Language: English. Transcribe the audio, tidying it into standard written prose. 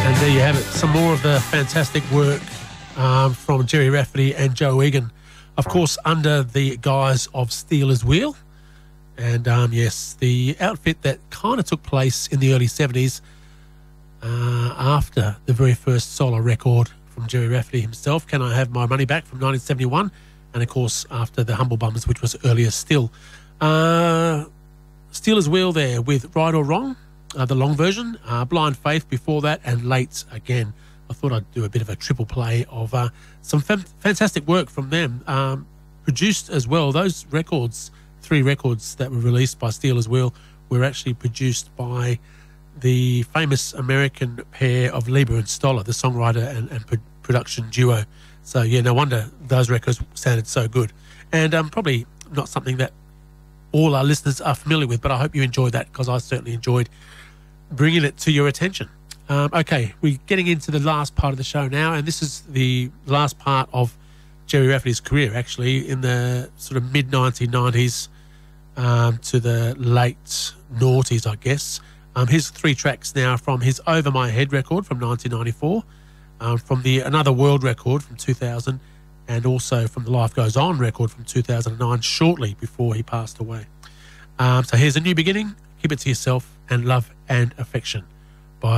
There you have it, some more of the fantastic work from Gerry Rafferty and Joe Egan, of course, under the guise of Steelers Wheel. And yes, the outfit that kind of took place in the early 70s after the very first solo record from Gerry Rafferty himself, Can I Have My Money Back, from 1971, and of course after the Humble Bummers, which was earlier still. Steelers Wheel there with Right or Wrong, the long version, Blind Faith before that, and Late again. I thought I'd do a bit of a triple play of some fantastic work from them. Produced as well, those records, 3 records that were released by Steelers Wheel, were actually produced by the famous American pair of Lieber and Stoller, the songwriter and production duo. So, yeah, no wonder those records sounded so good. And probably not something that all our listeners are familiar with, but I hope you enjoyed that, because I certainly enjoyed bringing it to your attention. Okay, we're getting into the last part of the show now, and this is the last part of Gerry Rafferty's career, actually, in the sort of mid-1990s to the late noughties, I guess. Here's 3 tracks now from his Over My Head record from 1994, from the Another World record from 2000, and also from the Life Goes On record from 2009, shortly before he passed away. So here's A New Beginning, Keep It to Yourself, and Love and Affection.